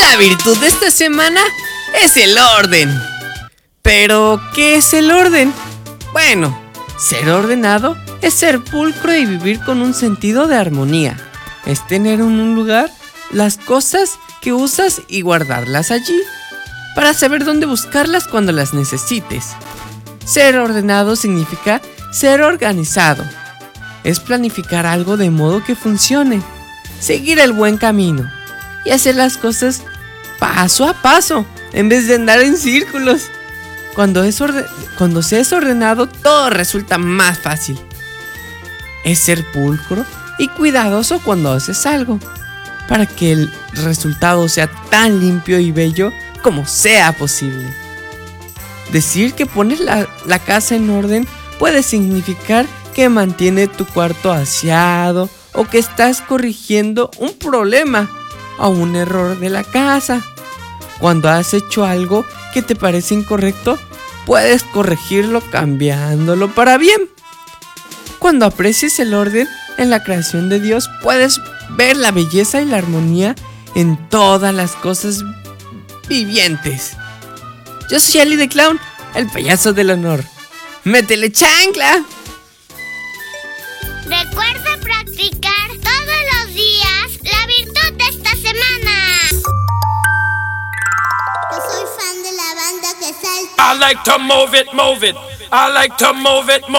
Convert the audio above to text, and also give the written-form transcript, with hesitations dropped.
La virtud de esta semana es el orden. Pero, ¿qué es el orden? Bueno, ser ordenado es ser pulcro y vivir con un sentido de armonía. Es tener en un lugar las cosas que usas y guardarlas allí, para saber dónde buscarlas cuando las necesites. Ser ordenado significa ser organizado. Es planificar algo de modo que funcione, seguir el buen camino y hacer las cosas paso a paso, en vez de andar en círculos. Cuando se es ordenado, todo resulta más fácil. Es ser pulcro y cuidadoso cuando haces algo, para que el resultado sea tan limpio y bello como sea posible. Decir que pones la casa en orden puede significar que mantiene tu cuarto aseado o que estás corrigiendo un problema o un error de la casa. Cuando has hecho algo que te parece incorrecto, puedes corregirlo cambiándolo para bien. Cuando aprecies el orden en la creación de Dios, puedes ver la belleza y la armonía en todas las cosas vivientes. Yo soy Ali the Clown, el payaso del honor. ¡Métele chancla! Recuerda practicar todos los días la virtud de esta semana. Yo soy fan de la banda que salta. I like to move it, move it. I like to move it, move it.